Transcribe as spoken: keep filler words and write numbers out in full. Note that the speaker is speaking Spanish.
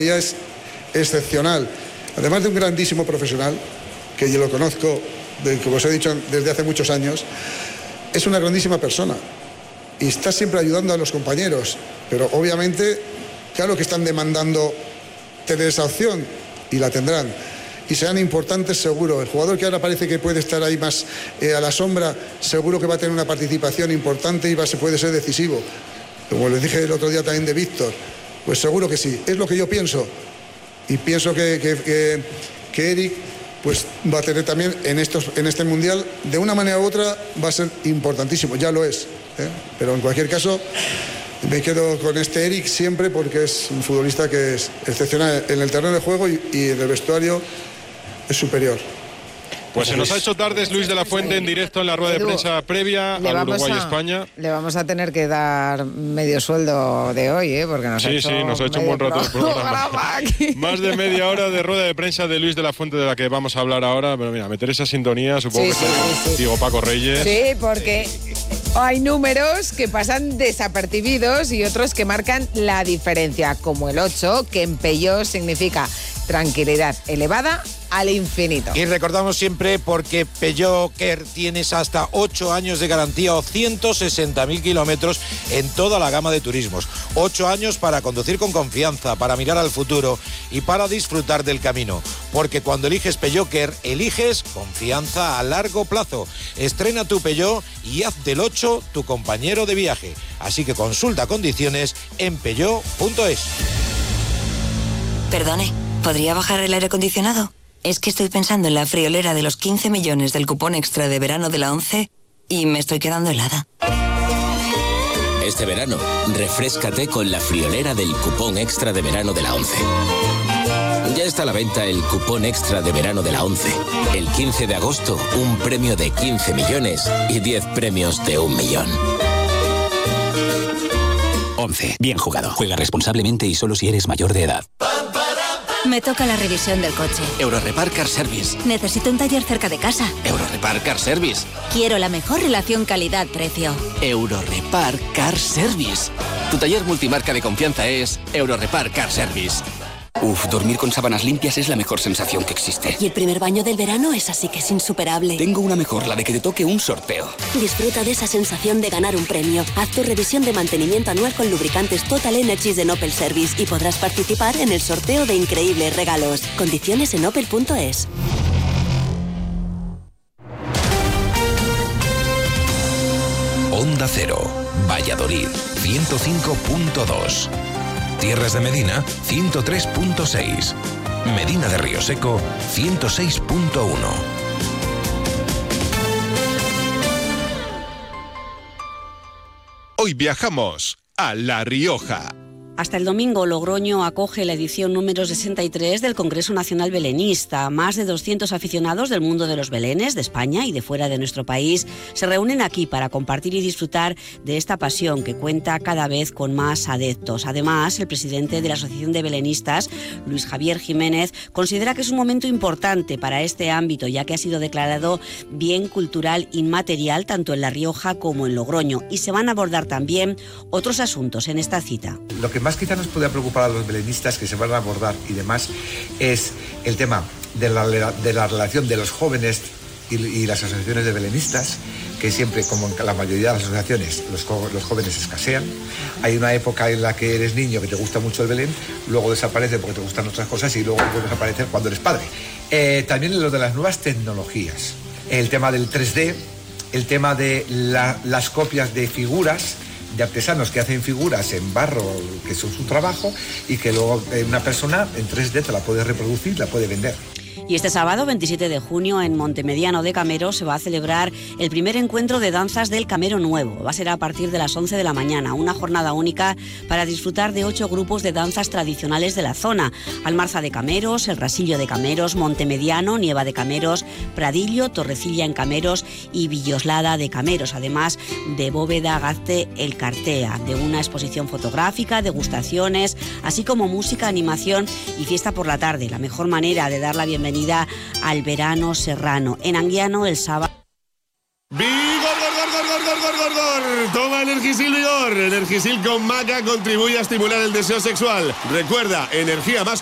Ella es excepcional, además de un grandísimo profesional, que yo lo conozco, de, como os he dicho, desde hace muchos años. Es una grandísima persona y está siempre ayudando a los compañeros, pero obviamente, claro que están demandando tener esa opción y la tendrán. Y serán importantes seguro. El jugador que ahora parece que puede estar ahí más eh, a la sombra, seguro que va a tener una participación importante y va, se puede ser decisivo. Como les dije el otro día también de Víctor, pues seguro que sí. Es lo que yo pienso. Y pienso que, que, que, que Eric pues va a tener también en, estos, en este Mundial, de una manera u otra, va a ser importantísimo. Ya lo es. ¿eh? Pero en cualquier caso, me quedo con este Eric siempre porque es un futbolista que es excepcional en el terreno de juego y, y en el vestuario es superior. Pues se nos ha hecho tarde Luis de la Fuente en directo en la rueda de prensa previa al Uruguay-España. Le vamos a tener que dar medio sueldo de hoy, ¿eh? Porque nos sí, ha hecho sí, nos ha hecho un buen rato el programa. Más de media hora de rueda de prensa de Luis de la Fuente, de la que vamos a hablar ahora. Pero mira, meter esa sintonía, supongo sí, que sí, está sí, digo Paco Reyes. Sí, porque hay números que pasan desapercibidos y otros que marcan la diferencia, como el ocho, que en Peugeot significa tranquilidad elevada al infinito. Y recordamos siempre porque Peugeot Care tienes hasta ocho años de garantía o ciento sesenta mil kilómetros en toda la gama de turismos. ocho años para conducir con confianza, para mirar al futuro y para disfrutar del camino. Porque cuando eliges Peugeot Care, eliges confianza a largo plazo. Estrena tu Peugeot y haz del ocho tu compañero de viaje. Así que consulta condiciones en peugeot punto es. Perdone, ¿podría bajar el aire acondicionado? Es que estoy pensando en la friolera de los quince millones del cupón extra de verano de la ONCE y me estoy quedando helada. Este verano, refréscate con la friolera del cupón extra de verano de la ONCE. Ya está a la venta el cupón extra de verano de la ONCE. El quince de agosto, un premio de quince millones y diez premios de un millón. ONCE. Bien jugado. Juega responsablemente y solo si eres mayor de edad. Me toca la revisión del coche. Eurorepar Car Service. Necesito un taller cerca de casa. Eurorepar Car Service. Quiero la mejor relación calidad-precio. Eurorepar Car Service. Tu taller multimarca de confianza es Eurorepar Car Service. Uf, dormir con sábanas limpias es la mejor sensación que existe. Y el primer baño del verano es así que es insuperable. Tengo una mejor, la de que te toque un sorteo. Disfruta de esa sensación de ganar un premio. Haz tu revisión de mantenimiento anual con lubricantes Total Energies de Opel Service y podrás participar en el sorteo de increíbles regalos. Condiciones en opel punto es. Onda Cero, Valladolid, ciento cinco punto dos. Tierras de Medina, ciento tres punto seis. Medina de Río Seco, ciento seis punto uno. Hoy viajamos a La Rioja. Hasta el domingo, Logroño acoge la edición número sesenta y tres del Congreso Nacional Belenista. Más de doscientos aficionados del mundo de los belenes, de España y de fuera de nuestro país, se reúnen aquí para compartir y disfrutar de esta pasión que cuenta cada vez con más adeptos. Además, el presidente de la Asociación de Belenistas, Luis Javier Jiménez, considera que es un momento importante para este ámbito, ya que ha sido declarado bien cultural inmaterial tanto en La Rioja como en Logroño. Y se van a abordar también otros asuntos en esta cita. Lo que más quizá nos puede preocupar a los belenistas que se van a abordar y demás es el tema de la, de la relación de los jóvenes y, y las asociaciones de belenistas, que siempre, como en la mayoría de las asociaciones, los, los jóvenes escasean. Hay una época en la que eres niño, que te gusta mucho el Belén, luego desaparece porque te gustan otras cosas y luego vuelves a aparecer cuando eres padre. Eh, también lo de las nuevas tecnologías, el tema del tres D, el tema de la, las copias de figuras, de artesanos que hacen figuras en barro, que son su trabajo, y que luego una persona en tres D te la puede reproducir, la puede vender. Y este sábado, veintisiete de junio, en Montemediano de Camero, se va a celebrar el primer encuentro de danzas del Camero Nuevo. Va a ser a partir de las once de la mañana, una jornada única para disfrutar de ocho grupos de danzas tradicionales de la zona: Almarza de Cameros, El Rasillo de Cameros, Montemediano, Nieva de Cameros, Pradillo, Torrecilla en Cameros y Villoslada de Cameros, además de Bóveda Gazte El Cartea, de una exposición fotográfica, degustaciones, así como música, animación y fiesta por la tarde. La mejor manera de dar la bienvenida al verano serrano. En Anguiano, el sábado. ¡Vigor, gor, gor, gor, gor, gor, gor, gor! Toma Energisil Energisil Vigor. Energisil con maca contribuye a estimular el deseo sexual. Recuerda, energía más